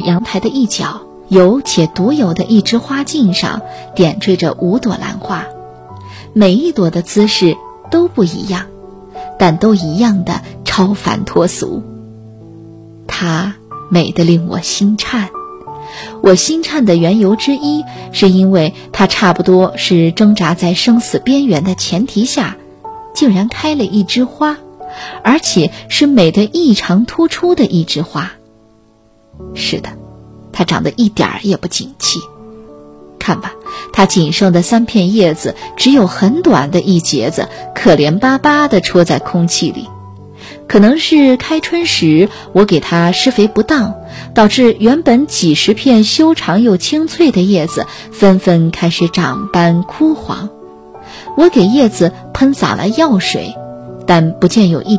阳台的一角，有且独有的一枝花茎上点缀着5朵兰花，每一朵的姿势都不一样，但都一样的超凡脱俗。它美得令我心颤。我心颤的缘由之一，是因为它差不多是挣扎在生死边缘的前提下，竟然开了一枝花，而且是美得异常突出的一枝花。是的，它长得一点儿也不景气。看吧，它仅剩的3片叶子，只有很短的一节子，可怜巴巴地戳在空气里。可能是开春时我给它施肥不当，导致原本几十片修长又青翠的叶子纷纷开始长斑枯黄。我给叶子喷洒了药水，但不见有一